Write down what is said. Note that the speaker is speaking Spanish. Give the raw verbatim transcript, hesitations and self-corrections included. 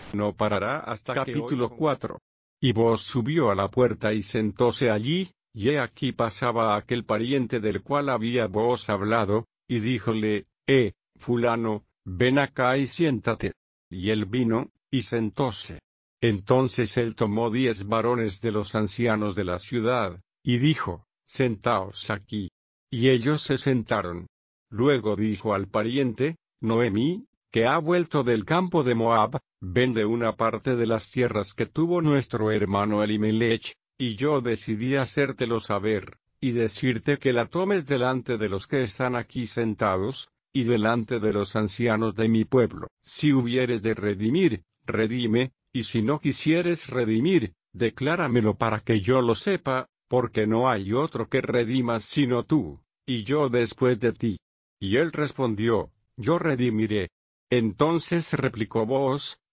no parará hasta capítulo cuatro. Y Booz subió a la puerta y sentóse allí, y he aquí pasaba aquel pariente del cual había Booz hablado, y díjole, eh, fulano, ven acá y siéntate. Y él vino, y sentóse. Entonces él tomó diez varones de los ancianos de la ciudad, y dijo, sentaos aquí. Y ellos se sentaron. Luego dijo al pariente, Noemí, que ha vuelto del campo de Moab, vende una parte de las tierras que tuvo nuestro hermano Elimelech, y yo decidí hacértelo saber, y decirte que la tomes delante de los que están aquí sentados, y delante de los ancianos de mi pueblo. Si hubieres de redimir, redime, y si no quisieres redimir, decláramelo para que yo lo sepa, porque no hay otro que redima sino tú, y yo después de ti. Y él respondió, yo redimiré. Entonces replicó Booz,